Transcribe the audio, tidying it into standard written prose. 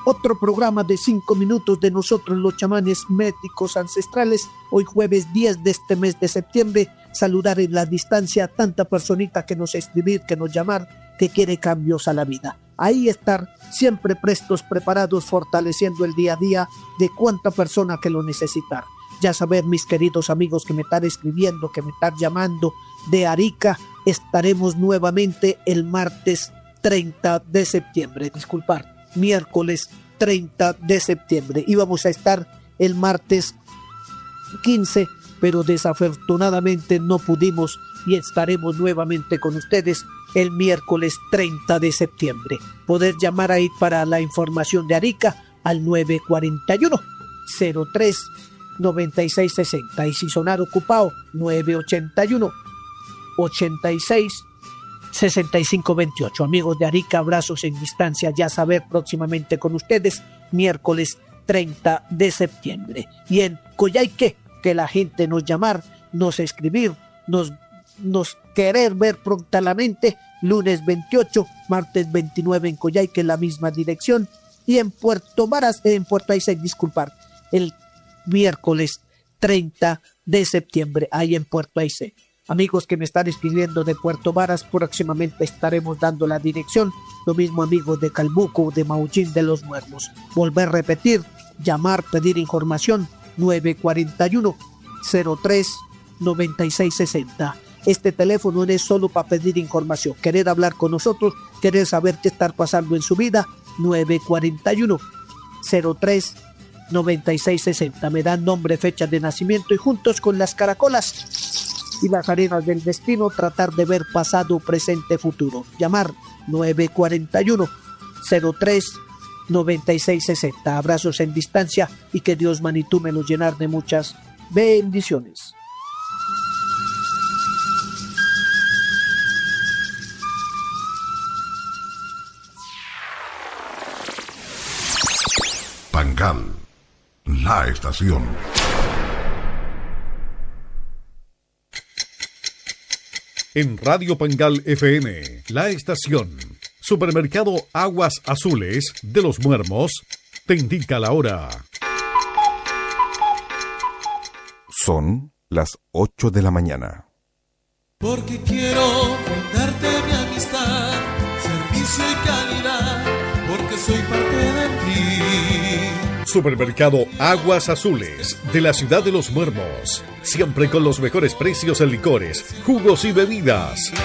Otro programa de 5 minutos de nosotros los chamanes médicos ancestrales. Hoy jueves 10 de este mes de septiembre. Saludar en la distancia a tanta personita que nos escribir, que nos llamar, que quiere cambios a la vida. Ahí estar siempre prestos, preparados, fortaleciendo el día a día de cuánta persona que lo necesitar. Ya saber, mis queridos amigos que me están escribiendo, que me están llamando de Arica, estaremos nuevamente el martes 30 de septiembre. Miércoles 30 de septiembre. Íbamos a estar el martes 15, pero desafortunadamente no pudimos y estaremos nuevamente con ustedes el miércoles 30 de septiembre. Poder llamar ahí para la información de Arica al 941-03-9660 y si sonar ocupado 981-86-6528. Amigos de Arica, abrazos en distancia, ya saber próximamente con ustedes miércoles 30 de septiembre. Y en Coyhaique, que la gente nos llamar, nos escribir, nos querer ver prontamente, lunes 28, martes 29 en Coyhaique en la misma dirección y en Puerto Aysén, el miércoles 30 de septiembre ahí en Puerto Aysén. Amigos que me están escribiendo de Puerto Varas, próximamente estaremos dando la dirección. Lo mismo amigos de Calbuco, de Maullín de los Muertos. Volver a repetir, llamar, pedir información, 941-03-9660. Este teléfono no es solo para pedir información, querer hablar con nosotros, querer saber qué está pasando en su vida, 941-03-9660. Me dan nombre, fecha de nacimiento y juntos con las caracolas y las arenas del destino tratar de ver pasado, presente, futuro. Llamar 941-03-9660. Abrazos en distancia y que Dios Manitú me los llenar de muchas bendiciones. Pangal, la estación. En Radio Pangal FM, la estación. Supermercado Aguas Azules de Los Muermos te indica la hora. Son las 8 de la mañana. Porque quiero brindarte mi amistad, servicio y calidad, porque soy parte de ti. Supermercado Aguas Azules de la ciudad de Los Muermos. Siempre con los mejores precios en licores, jugos y bebidas.